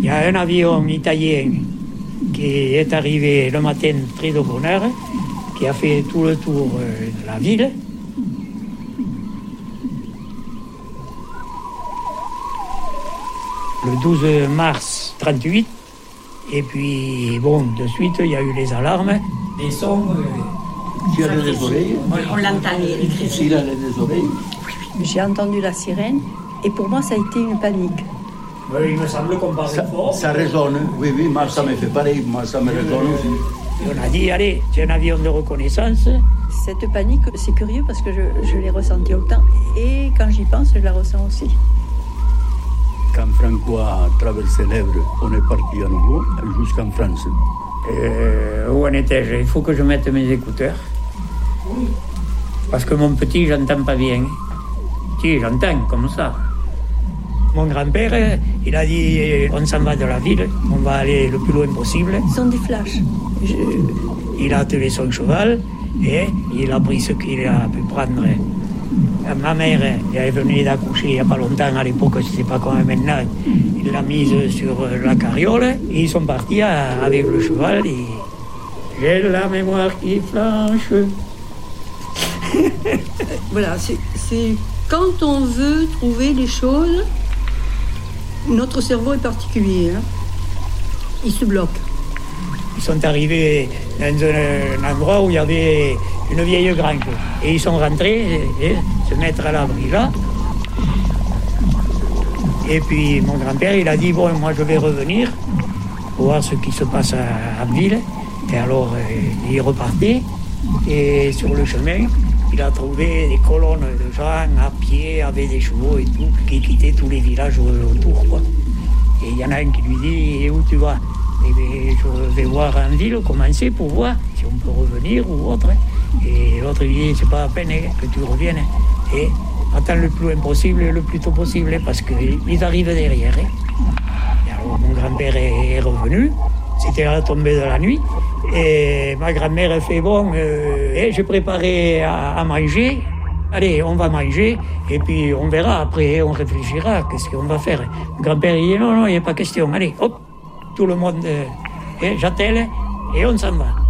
y a un avion italien qui est arrivé le matin très de bonne heure, qui a fait tout le tour de la ville. Le 12 mars 38, et puis bon, de suite il y a eu les alarmes, les sons. Tu as des oreilles? On l'entend, les cris. Il a des oreilles? J'ai entendu la sirène et pour moi ça a été une panique. Oui, il me semble qu'on parlait fort. Ça résonne, oui, moi ça me fait pareil, moi ça me résonne aussi. Et on a dit, allez, c'est un avion de reconnaissance. Cette panique, c'est curieux parce que je l'ai ressentie autant et quand j'y pense, je la ressens aussi. Quand Franco a traversé l'Èbre, on est parti à nouveau jusqu'en France. Où en étais-je? Il faut que je mette mes écouteurs. Parce que mon petit, j'entends pas bien. Si, j'entends comme ça. Mon grand-père, il a dit, on s'en va de la ville, on va aller le plus loin possible. Ce sont des flashs. Il a attelé son cheval et il a pris ce qu'il a pu prendre. Ma mère, elle venait d'accoucher il n'y a pas longtemps, à l'époque, c'était pas comme maintenant. Il l'a mise sur la carriole et ils sont partis avec le cheval. Et j'ai la mémoire qui flanche. Voilà, c'est quand on veut trouver les choses, notre cerveau est particulier. Hein. Il se bloque. Ils sont arrivés dans un endroit où il y avait une vieille grange. Et ils sont rentrés et se mettre à l'abri là. Et puis mon grand-père, il a dit, bon, moi je vais revenir pour voir ce qui se passe en ville. Et alors, il repartait. Et sur le chemin, il a trouvé des colonnes de gens à pied, avec des chevaux et tout, qui quittaient tous les villages autour, quoi. Et il y en a un qui lui dit, et où tu vas? Eh bien, je vais voir en ville, commencer pour voir si on peut revenir ou autre. Et l'autre lui dit, c'est pas la peine que tu reviennes. Et attends le plus loin possible, le plus tôt possible, parce qu'ils arrivent derrière. Et alors mon grand-père est revenu, c'était à la tombée de la nuit. Et ma grand-mère fait, bon, j'ai préparé à manger. Allez, on va manger, et puis on verra, après on réfléchira, qu'est-ce qu'on va faire. Mon grand-père dit, non, il n'y a pas question, allez, hop, tout le monde, j'attelle, et on s'en va.